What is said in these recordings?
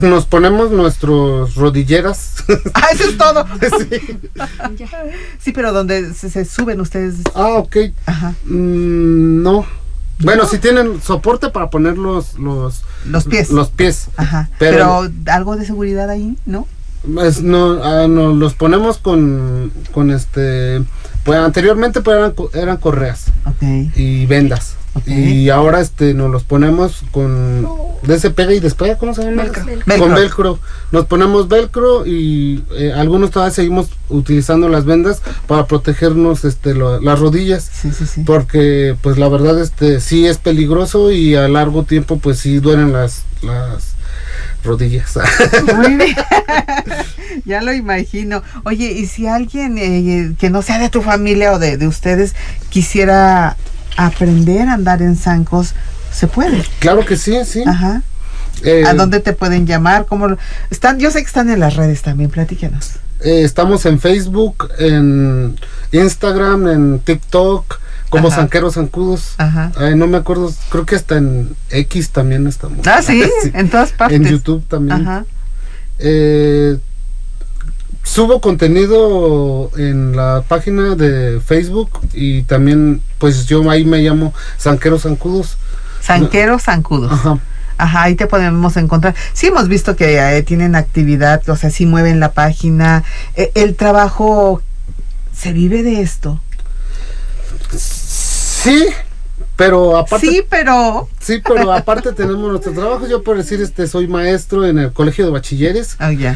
Nos ponemos nuestros rodilleras. Eso es todo. Sí. Sí, pero donde se suben ustedes. Ok. Ajá. No. Bueno, si tienen soporte para poner los pies. Los pies. Ajá. Pero algo de seguridad ahí, ¿no? No, los ponemos con pues anteriormente pues eran correas. Okay. Y vendas. Okay. Y ahora nos los ponemos con de ese pega y despega, ¿cómo se llama? Velcro. Con velcro. Nos ponemos velcro y algunos todavía seguimos utilizando las vendas para protegernos las rodillas. Sí. Porque pues la verdad sí es peligroso y a largo tiempo pues sí duelen las rodillas. Muy bien. Ya lo imagino. Oye, y si alguien que no sea de tu familia o de ustedes quisiera aprender a andar en zancos, ¿se puede? Claro que sí. Ajá. ¿A dónde te pueden llamar? ¿Cómo están? Yo sé que están en las redes también, platícanos. Estamos en Facebook, en Instagram, en TikTok, como Zanqueros Zancudos. Ajá. No me acuerdo, creo que hasta en X también estamos. ¿Sí? Sí, en todas partes. En YouTube también. Ajá. Subo contenido en la página de Facebook y también pues yo ahí me llamo Zanqueros Zancudos. Zanqueros Zancudos. Ajá, ahí te podemos encontrar. Sí hemos visto que tienen actividad, o sea, sí mueven la página. ¿El trabajo se vive de esto? Sí, pero aparte... Sí, pero aparte tenemos nuestro trabajo. Yo por decir, soy maestro en el colegio de bachilleres. Ya.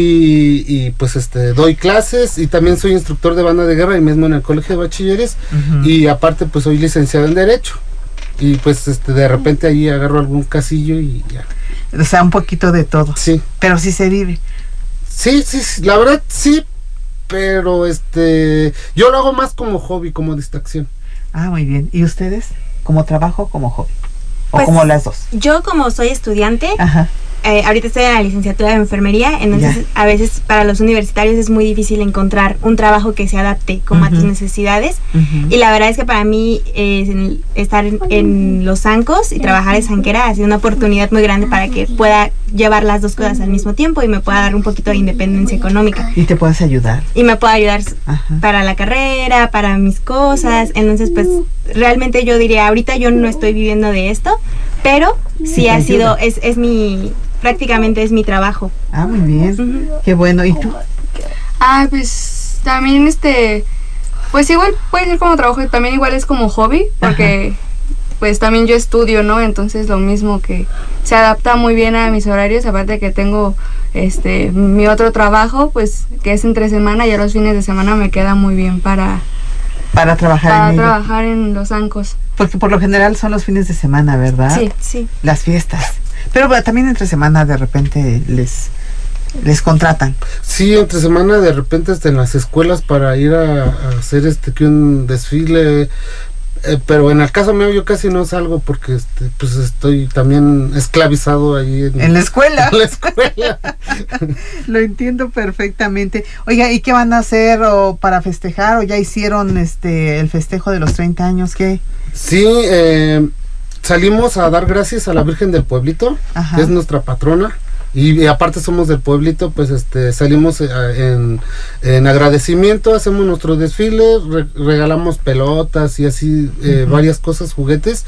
Y pues doy clases y también soy instructor de banda de guerra y mismo en el colegio de bachilleres. Y aparte pues soy licenciado en Derecho. Y pues de repente ahí agarro algún casillo y ya. O sea, un poquito de todo. Sí. Pero sí se vive. Sí, la verdad sí, pero yo lo hago más como hobby, como distracción. Muy bien. ¿Y ustedes? ¿Como trabajo o como hobby? ¿O pues, como las dos? Yo como soy estudiante, Ajá. Ahorita estoy en la licenciatura de enfermería, entonces a veces para los universitarios es muy difícil encontrar un trabajo que se adapte como a tus necesidades. Y la verdad es que para mí estar en los zancos y trabajar de zanquera ha sido una oportunidad muy grande para que pueda llevar las dos cosas al mismo tiempo y me pueda dar un poquito de independencia económica. Y te puedes ayudar. Y me pueda ayudar para la carrera, para mis cosas. Entonces, pues, realmente yo diría, ahorita yo no estoy viviendo de esto, pero sí ha sido, prácticamente es mi trabajo. Muy bien. Qué bueno. ¿Y tú? Pues también pues igual puede ser como trabajo, también igual es como hobby, porque pues también yo estudio, ¿no? Entonces lo mismo, que se adapta muy bien a mis horarios, aparte que tengo mi otro trabajo, pues que es entre semana, y a los fines de semana me queda muy bien para trabajar en los zancos. Porque por lo general son los fines de semana, ¿verdad? Sí. Las fiestas. Pero también entre semana de repente les contratan. Sí, entre semana de repente en las escuelas para ir a hacer que un desfile. Pero en el caso mío yo casi no salgo porque pues estoy también esclavizado ahí en la escuela. En la escuela. Lo entiendo perfectamente. Oiga, ¿y qué van a hacer para festejar? ¿O ya hicieron el festejo de los 30 años? ¿Qué? Sí, salimos a dar gracias a la Virgen del Pueblito, que es nuestra patrona. Y aparte somos del pueblito, pues salimos en agradecimiento, hacemos nuestro desfile, regalamos pelotas y así varias cosas, juguetes,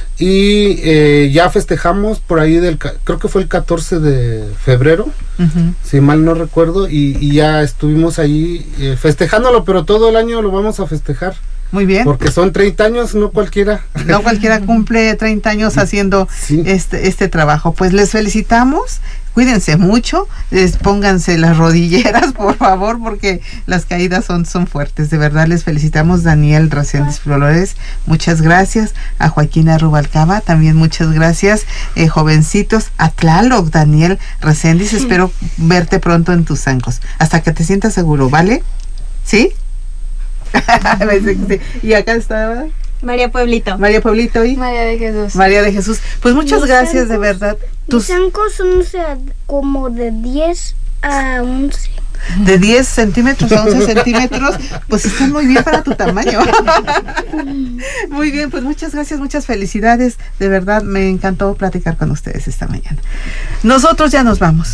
y ya festejamos por ahí creo que fue el 14 de febrero, si mal no recuerdo, y ya estuvimos ahí festejándolo, pero todo el año lo vamos a festejar. Muy bien. Porque son 30 años, no cualquiera. No cualquiera cumple 30 años haciendo este trabajo. Pues les felicitamos, cuídense mucho, pónganse las rodilleras, por favor, porque las caídas son fuertes. De verdad les felicitamos. Daniel Reséndiz Flores, muchas gracias. A Joaquina Rubalcaba, también muchas gracias. Jovencitos, a Tlaloc, Daniel Reséndiz, espero verte pronto en tus zancos. Hasta que te sientas seguro, ¿vale? ¿Sí? Y acá está María Pueblito y María de Jesús. Pues muchas gracias, de verdad. Tus zancos son como de 10 a 11. de 10 centímetros a 11 centímetros, pues están muy bien para tu tamaño. Muy bien, pues muchas gracias, muchas felicidades. De verdad, me encantó platicar con ustedes esta mañana. Nosotros ya nos vamos.